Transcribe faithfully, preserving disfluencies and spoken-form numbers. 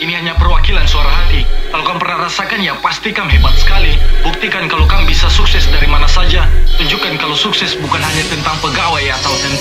ini hanya perwakilan suara hati. Kalau kamu pernah rasakan, ya pasti kamu hebat sekali. Buktikan kalau kamu bisa sukses dari mana saja. Tunjukkan kalau sukses bukan hanya tentang pegawai atau tentang